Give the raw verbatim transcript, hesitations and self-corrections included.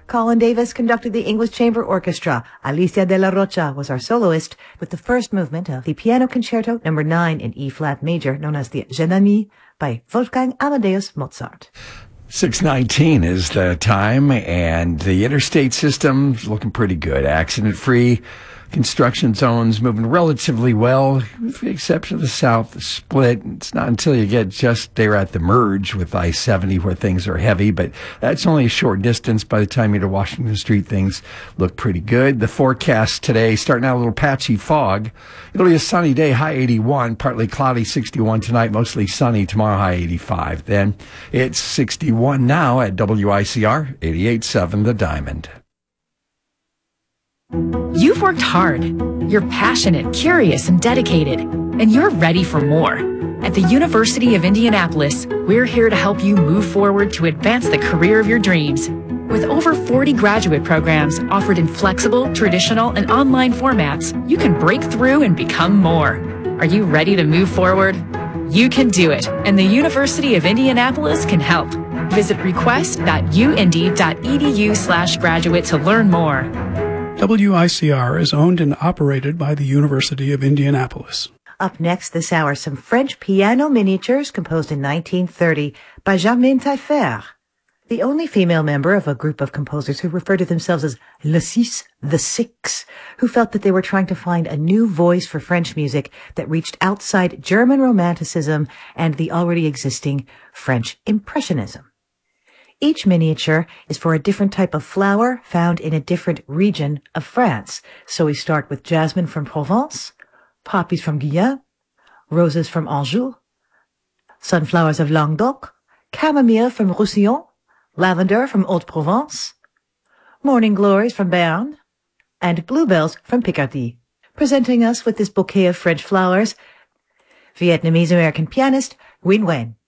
Colin Davis conducted the English Chamber Orchestra. Alicia de la Rocha was our soloist with the first movement of the Piano Concerto number nine in E-flat major, known as the Jeune Amie, by Wolfgang Amadeus Mozart. six nineteen is the time, and the interstate system's looking pretty good. Accident-free. Construction zones moving relatively well, with the exception of the south split. It's not until you get just there at the merge with I seventy where things are heavy, but that's only a short distance. By the time you're to Washington Street, things look pretty good. The forecast today, starting out a little patchy fog. It'll be a sunny day, high eighty-one, partly cloudy, sixty-one tonight, mostly sunny, tomorrow high eighty-five. Then it's sixty-one now at W I C R eighty-eight point seven The Diamond. You've worked hard. You're passionate, curious, and dedicated, and you're ready for more. At the University of Indianapolis, we're here to help you move forward to advance the career of your dreams. With over forty graduate programs offered in flexible, traditional, and online formats, you can break through and become more. Are you ready to move forward? You can do it, and the University of Indianapolis can help. Visit request.uindy.edu slash graduate to learn more. W I C R is owned and operated by the University of Indianapolis. Up next this hour, some French piano miniatures composed in nineteen thirty by Germaine Taillefer, the only female member of a group of composers who refer to themselves as Le Six, the Six, who felt that they were trying to find a new voice for French music that reached outside German Romanticism and the already existing French Impressionism. Each miniature is for a different type of flower found in a different region of France. So we start with jasmine from Provence, poppies from Guyenne, roses from Anjou, sunflowers of Languedoc, chamomile from Roussillon, lavender from Haute-Provence, morning glories from Béarn, and bluebells from Picardy. Presenting us with this bouquet of French flowers, Vietnamese-American pianist Nguyen Nguyen.